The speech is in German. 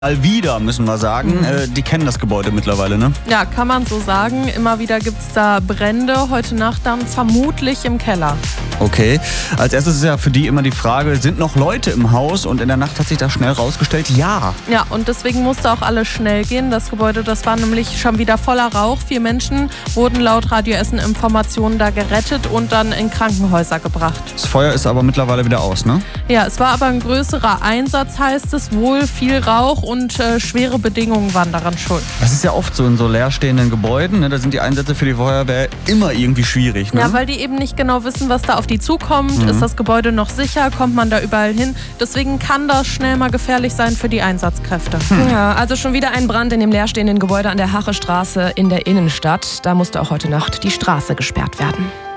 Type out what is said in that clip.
Wieder, müssen wir sagen. Die kennen das Gebäude mittlerweile, ne? Ja, kann man so sagen. Immer wieder gibt es da Brände. Heute Nacht dann vermutlich im Keller. Okay. Als erstes ist ja für die immer die Frage, sind noch Leute im Haus? Und in der Nacht hat sich das schnell rausgestellt, ja. Ja, und deswegen musste auch alles schnell gehen. Das Gebäude, das war nämlich schon wieder voller Rauch. 4 Menschen wurden laut Radio Essen Informationen da gerettet und dann in Krankenhäuser gebracht. Das Feuer ist aber mittlerweile wieder aus, ne? Ja, es war aber ein größerer Einsatz, heißt es. Wohl viel Rauch und schwere Bedingungen waren daran schuld. Das ist ja oft so in so leerstehenden Gebäuden, ne? Da sind die Einsätze für die Feuerwehr immer irgendwie schwierig, ne? Ja, weil die eben nicht genau wissen, was da auf die zukommt. Ist das Gebäude noch sicher? Kommt man da überall hin? Deswegen kann das schnell mal gefährlich sein für die Einsatzkräfte. Ja, also schon wieder ein Brand in dem leerstehenden Gebäude an der Hache Straße in der Innenstadt. Da musste auch heute Nacht die Straße gesperrt werden.